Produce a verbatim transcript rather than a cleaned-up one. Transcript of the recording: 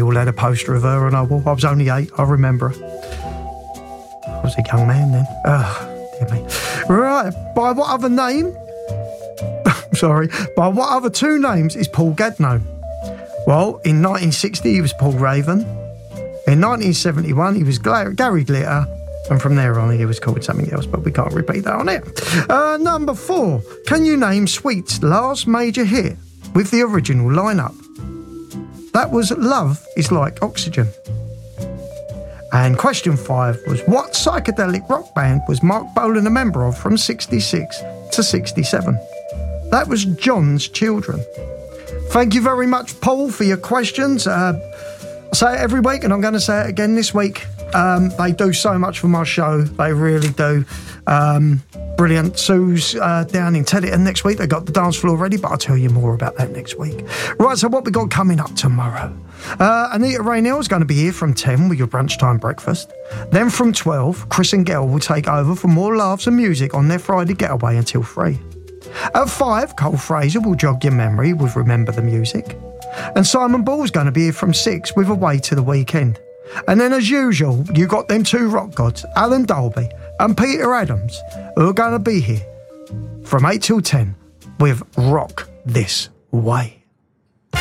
all had a poster of her on our wall. I was only eight, I remember her. I was a young man then. Oh, dear me. Right, by what other name? Sorry, by what other two names is Paul Gadd known? Well, in nineteen sixty, he was Paul Raven. In nineteen seventy-one, he was Gary Glitter. And from there on, he was called something else, but we can't repeat that on here. Uh, number four, can you name Sweet's last major hit with the original lineup? That was Love is Like Oxygen. And question five was, what psychedelic rock band was Mark Bolan a member of from sixty-six to sixty-seven? That was John's Children. Thank you very much, Paul, for your questions. Uh, I say it every week, and I'm going to say it again this week. Um, they do so much for my show. They really do. Um, brilliant. Sue's uh, down in Teddington next week. They got the dance floor ready, but I'll tell you more about that next week. Right, so what we got coming up tomorrow? Uh, Anita Rainell is going to be here from ten with your brunchtime breakfast. Then from twelve, Chris and Gail will take over for more laughs and music on their Friday getaway until three. At five, Cole Fraser will jog your memory with Remember the Music. And Simon Ball's going to be here from six with Away to the Weekend. And then, as usual, you got them two rock gods, Alan Dolby and Peter Adams, who are going to be here from eight till ten with Rock This Way.